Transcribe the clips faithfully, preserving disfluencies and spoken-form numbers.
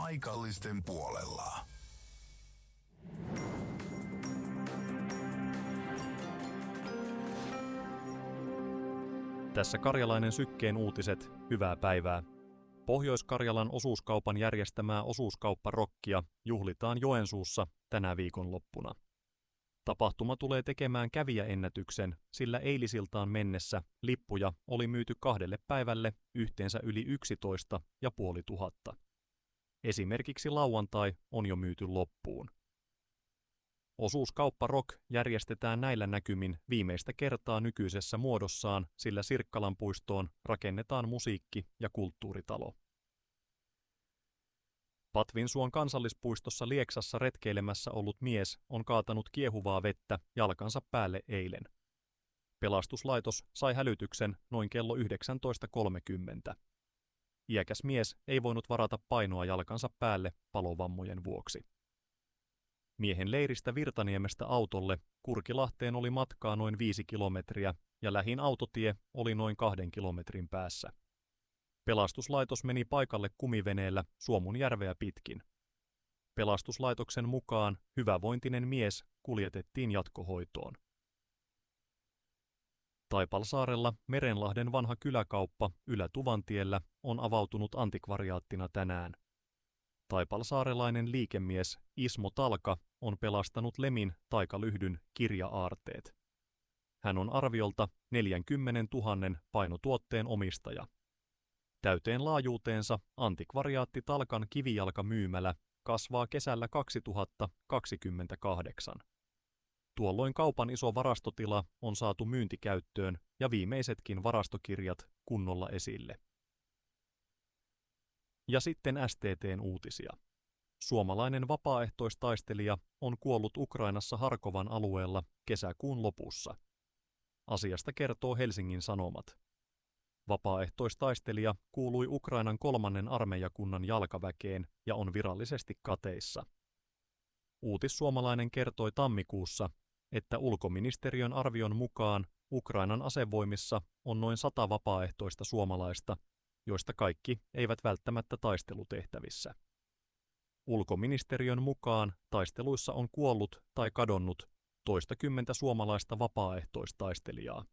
paikallisten puolella. Tässä Karjalainen Sykkeen uutiset, hyvää päivää. Pohjois-Karjalan osuuskaupan järjestämää osuuskaupparokkia juhlitaan Joensuussa tänä viikonloppuna. Tapahtuma tulee tekemään kävijäennätyksen, sillä eilisiltaan mennessä lippuja oli myyty kahdelle päivälle yhteensä yli yksitoista ja puoli tuhatta. Esimerkiksi lauantai on jo myyty loppuun. Osuuskauppa Rock järjestetään näillä näkymin viimeistä kertaa nykyisessä muodossaan, sillä Sirkkalan puistoon rakennetaan musiikki- ja kulttuuritalo. Patvinsuon kansallispuistossa Lieksassa retkeilemässä ollut mies on kaatanut kiehuvaa vettä jalkansa päälle eilen. Pelastuslaitos sai hälytyksen noin kello yhdeksäntoista kolmekymmentä. Iäkäs mies ei voinut varata painoa jalkansa päälle palovammojen vuoksi. Miehen leiristä Virtaniemestä autolle Kurkilahteen oli matkaa noin viisi kilometriä ja lähin autotie oli noin kahden kilometrin päässä. Pelastuslaitos meni paikalle kumiveneellä Suomunjärveä pitkin. Pelastuslaitoksen mukaan hyvävointinen mies kuljetettiin jatkohoitoon. Taipalsaarella Merenlahden vanha kyläkauppa Ylä-Tuvantiellä on avautunut antikvariaattina tänään. Taipalsaarelainen liikemies Ismo Talka on pelastanut Lemin taikalyhdyn kirja-aarteet. Hän on arviolta neljäkymmentätuhatta painotuotteen omistaja. Täyteen laajuuteensa antikvariaatti Talkan kivijalkamyymälä kasvaa kesällä kaksituhattakaksikymmentäkahdeksan. Tuolloin kaupan iso varastotila on saatu myyntikäyttöön ja viimeisetkin varastokirjat kunnolla esille. Ja sitten S T T:n uutisia. Suomalainen vapaaehtoistaistelija on kuollut Ukrainassa Harkovan alueella kesäkuun lopussa. Asiasta kertoo Helsingin Sanomat. Vapaaehtoistaistelija kuului Ukrainan kolmannen armeijakunnan jalkaväkeen ja on virallisesti kateissa. Uutissuomalainen kertoi tammikuussa, että ulkoministeriön arvion mukaan Ukrainan asevoimissa on noin sata vapaaehtoista suomalaista, joista kaikki eivät välttämättä taistelutehtävissä. Ulkoministeriön mukaan taisteluissa on kuollut tai kadonnut toistakymmentä suomalaista vapaaehtoistaistelijaa.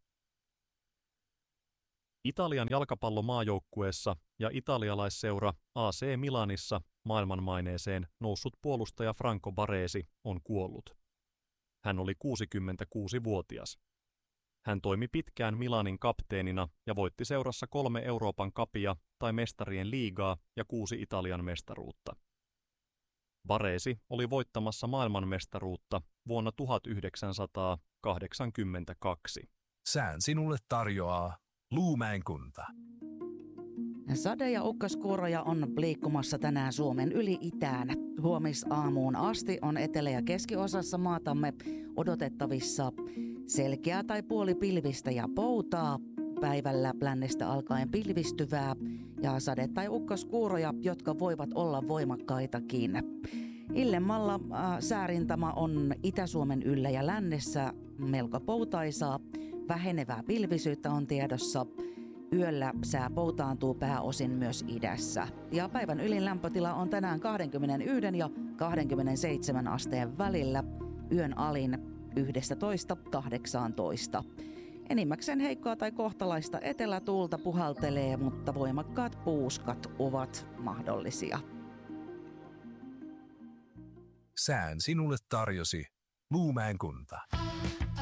Italian jalkapallomaajoukkueessa ja italialaisseura A C Milanissa maailmanmaineeseen noussut puolustaja Franco Baresi on kuollut. Hän oli kuusikymmentäkuusivuotias. Hän toimi pitkään Milanin kapteenina ja voitti seurassa kolme Euroopan kapia tai mestarien liigaa ja kuusi Italian mestaruutta. Baresi oli voittamassa maailmanmestaruutta vuonna tuhatyhdeksänsataakahdeksankymmentäkaksi. Sään sinulle tarjoaa Luumäen kunta. Sade- ja ukkaskuuroja on liikkumassa tänään Suomen yli itään. Huomisaamuun asti on etelä- ja keskiosassa maatamme odotettavissa selkeää tai puolipilvistä ja poutaa. Päivällä lännestä alkaen pilvistyvää ja sade- tai ukkaskuuroja, jotka voivat olla voimakkaitakin. Illemmalla äh, säärintama on Itä-Suomen yllä ja lännessä melko poutaisaa. Vähenevää pilvisyyttä on tiedossa. Yöllä sää poutaantuu pääosin myös idässä. Ja päivän ylin lämpötila on tänään kaksikymmentäyksi ja kaksikymmentäseitsemän asteen välillä. Yön alin yksitoista kahdeksantoista. Enimmäkseen heikkoa tai kohtalaista etelätuulta puhaltelee, mutta voimakkaat puuskat ovat mahdollisia. Sään sinulle tarjosi Luumäen kunta.